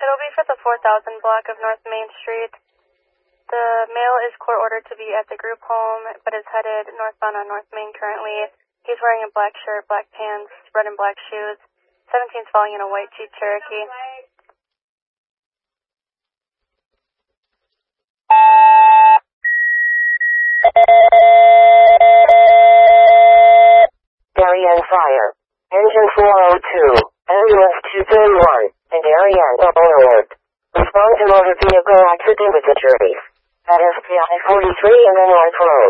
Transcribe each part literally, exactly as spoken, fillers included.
It'll be for the four thousand block of North Main Street. The male is court ordered to be at the group home, but is headed northbound on North Main currently. He's wearing a black shirt, black pants, red and black shoes. seventeen's falling in a white Jeep Cherokee. Darien Fire. Engine four oh two, ambulance two thirty-one, and Darien double alert. Respond to motor vehicle accident with the jury. At S P I forty-three and the North Road.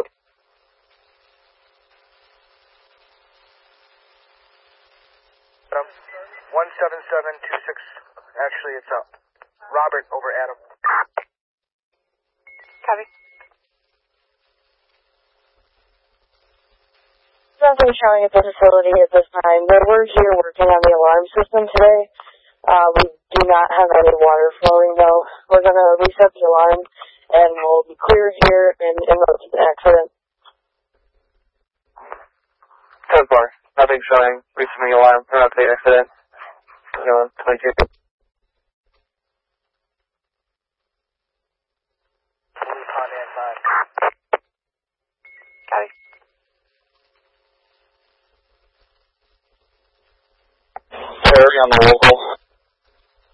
Um, one seven seven two six, actually it's up. Robert over Adam. Copy. Nothing showing at the facility at this time, but we're here working on the alarm system today. Uh, we do not have any water flowing though. We're going to reset the alarm and we'll be clear here and in road to the accident. ten four, nothing showing. Resetting the alarm. We're not to the accident. No, twenty-two. Copy. Terry on the roll